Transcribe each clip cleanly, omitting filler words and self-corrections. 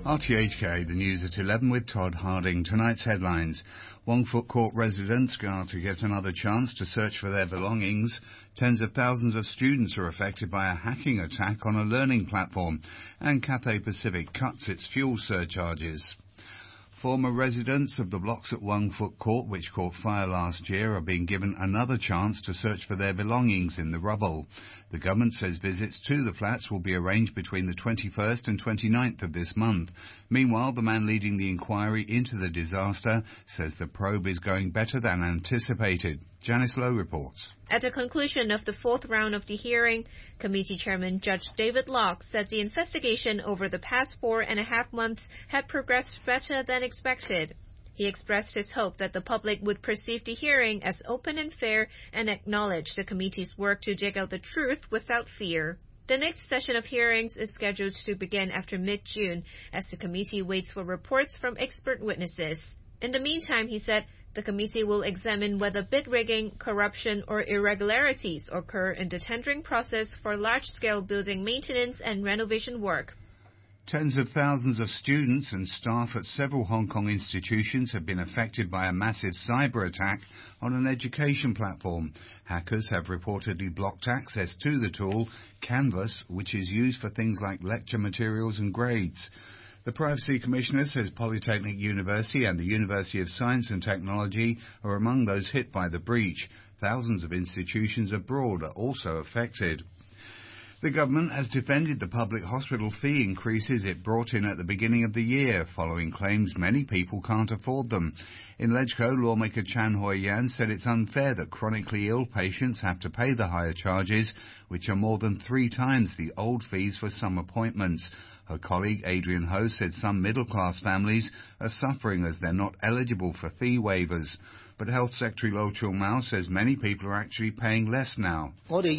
RTHK, the news at 11 with Todd Harding. Tonight's headlines. Wongfook Court residents are to get another chance to search for their belongings. Tens of thousands of students are affected by a hacking attack on a learning platform. And Cathay Pacific cuts its fuel surcharges. Former residents of the blocks at Wongfook Court, which caught fire last year, are being given another chance to search for their belongings in the rubble. The government says visits to the flats will be arranged between the 21st and 29th of this month. Meanwhile, the man leading the inquiry into the disaster says the probe is going better than anticipated. Janice Lowe reports. At the conclusion of the fourth round of the hearing, Committee Chairman Judge David Locke said the investigation over the past 4.5 months had progressed better than expected. He expressed his hope that the public would perceive the hearing as open and fair and acknowledge the committee's work to dig out the truth without fear. The next session of hearings is scheduled to begin after mid-June as the committee waits for reports from expert witnesses. In the meantime, he said, the committee will examine whether bid rigging, corruption, or irregularities occur in the tendering process for large-scale building maintenance and renovation work. Tens of thousands of students and staff at several Hong Kong institutions have been affected by a massive cyber attack on an education platform. Hackers have reportedly blocked access to the tool, Canvas, which is used for things like lecture materials and grades. The Privacy Commissioner says Polytechnic University and the University of Science and Technology are among those hit by the breach. Thousands of institutions abroad are also affected. The government has defended the public hospital fee increases it brought in at the beginning of the year, following claims many people can't afford them. In Legco, lawmaker Chan Hoi-yan said it's unfair that chronically ill patients have to pay the higher charges, which are more than 3 times the old fees for some appointments. Her colleague Adrian Ho said some middle-class families are suffering as they're not eligible for fee waivers. But Health Secretary Lo Chung-mau says many people are actually paying less now.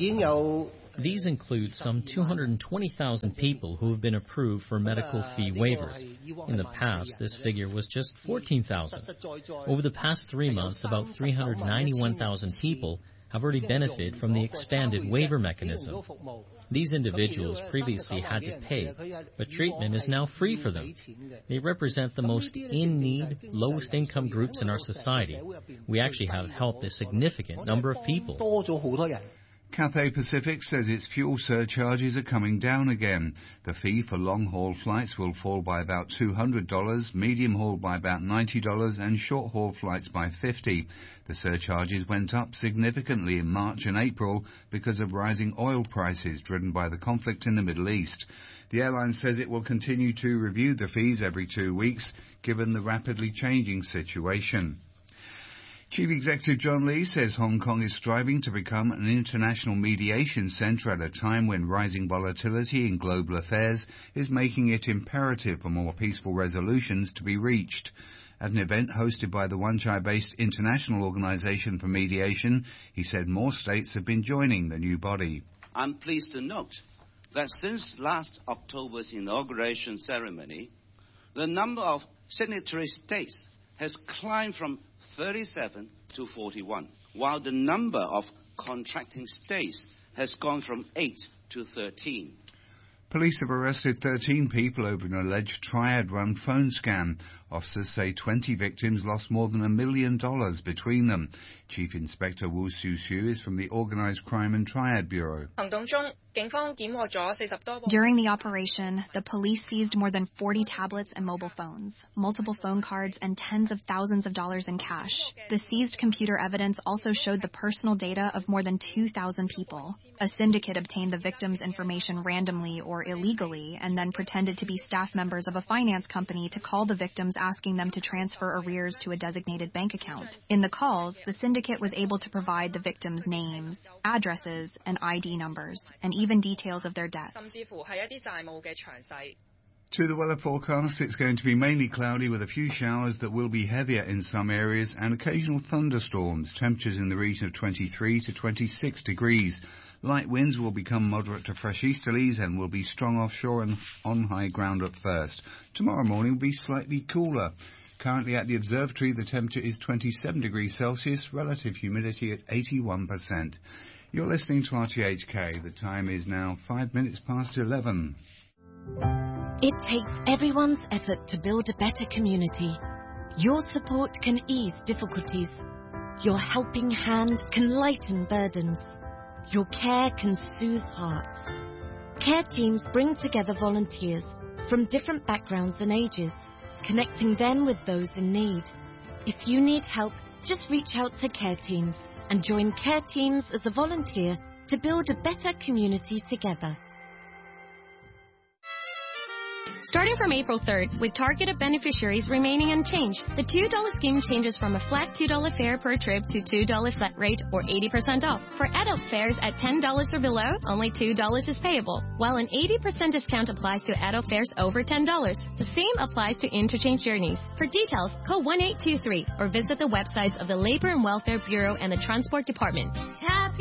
These include some 220,000 people who have been approved for medical fee waivers. In the past, this figure was just 14,000. Over the past 3 months, about 391,000 people have already benefited from the expanded waiver mechanism. These individuals previously had to pay, but treatment is now free for them. They represent the most in-need, lowest income groups in our society. We actually have helped a significant number of people. Cathay Pacific says its fuel surcharges are coming down again. The fee for long-haul flights will fall by about $200, medium-haul by about $90, and short-haul flights by $50. The surcharges went up significantly in March and April because of rising oil prices driven by the conflict in the Middle East. The airline says it will continue to review the fees every 2 weeks, given the rapidly changing situation. Chief Executive John Lee says Hong Kong is striving to become an international mediation centre at a time when rising volatility in global affairs is making it imperative for more peaceful resolutions to be reached. At an event hosted by the Wan Chai-based International Organisation for Mediation, he said more states have been joining the new body. I'm pleased to note that since last October's inauguration ceremony, the number of signatory states has climbed from 37 to 41, while the number of contracting states has gone from 8 to 13. Police have arrested 13 people over an alleged triad-run phone scam. Officers say 20 victims lost more than $1 million between them. Chief Inspector Wu Xiu is from the Organised Crime and Triad Bureau. During the operation, the police seized more than 40 tablets and mobile phones, multiple phone cards, and tens of thousands of dollars in cash. The seized computer evidence also showed the personal data of more than 2,000 people. A syndicate obtained the victims' information randomly or illegally and then pretended to be staff members of a finance company to call the victims asking them to transfer arrears to a designated bank account. In the calls, the syndicate was able to provide the victims' names, addresses, and ID numbers, and even details of their deaths. To the weather forecast, it's going to be mainly cloudy with a few showers that will be heavier in some areas and occasional thunderstorms. Temperatures in the region of 23 to 26 degrees. Light winds will become moderate to fresh easterlies and will be strong offshore and on high ground at first. Tomorrow morning will be slightly cooler. Currently at the observatory, the temperature is 27 degrees Celsius, relative humidity at 81%. You're listening to RTHK. The time is now 5 minutes past 11. It takes everyone's effort to build a better community. Your support can ease difficulties. Your helping hand can lighten burdens. Your care can soothe hearts. Care teams bring together volunteers from different backgrounds and ages, connecting them with those in need. If you need help, just reach out to Care Teams and join Care Teams as a volunteer to build a better community together. Starting from April 3rd, with targeted beneficiaries remaining unchanged, the $2 scheme changes from a flat $2 fare per trip to $2 flat rate or 80% off. For adult fares at $10 or below, only $2 is payable, while an 80% discount applies to adult fares over $10. The same applies to interchange journeys. For details, call 1-823 or visit the websites of the Labor and Welfare Bureau and the Transport Department. Happy